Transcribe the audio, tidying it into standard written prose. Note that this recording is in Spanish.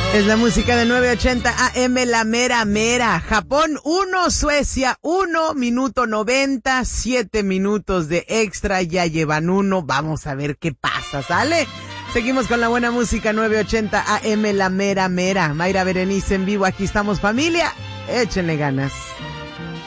Es la música de 980 AM, la mera mera. Japón 1, Suecia 1, minuto 90, 7 minutos de extra, ya llevan 1. Vamos a ver qué pasa, ¿sale? Seguimos con la buena música, 980 AM, la mera mera. Mayra Berenice en vivo, aquí estamos familia, échenle ganas.